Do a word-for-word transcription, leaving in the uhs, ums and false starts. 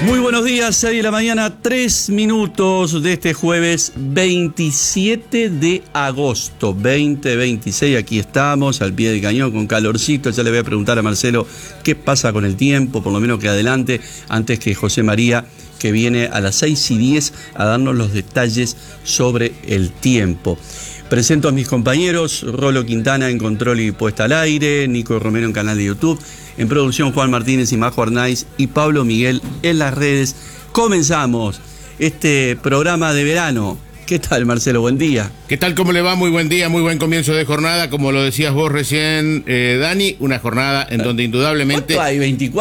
Muy buenos días, seis de la mañana, tres minutos de este jueves veintisiete de agosto veinte veintiséis. Aquí estamos, al pie del cañón, con calorcito. Ya le voy a preguntar a Marcelo qué pasa con el tiempo, por lo menos que adelante, antes que José María, que viene a las seis y diez a darnos los detalles sobre el tiempo. Presento a mis compañeros: Rolo Quintana en control y puesta al aire, Nico Romero en canal de YouTube, en producción Juan Martínez y Majo Arnaiz, y Pablo Miguel en las redes. Comenzamos este programa de verano. ¿Qué tal, Marcelo? Buen día. ¿Qué tal? ¿Cómo le va? Muy buen día, muy buen comienzo de jornada. Como lo decías vos recién, eh, Dani, una jornada en donde indudablemente... ¿Cuánto hay? veinticuatro